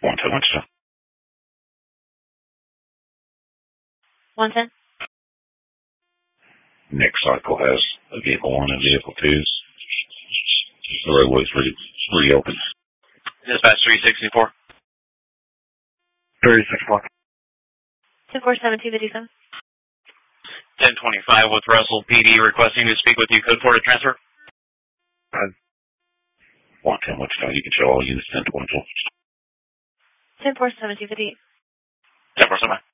110 Wichita. 110. Next cycle has a vehicle 1 and vehicle 2s. The roadway's pretty open. Dispatch 364. 36 block. 247 257. 1025 with Russell PD requesting to speak with you. Code 4 to transfer. 110 Wichita. You can show all units 10 to 112. 1047 258. 1047.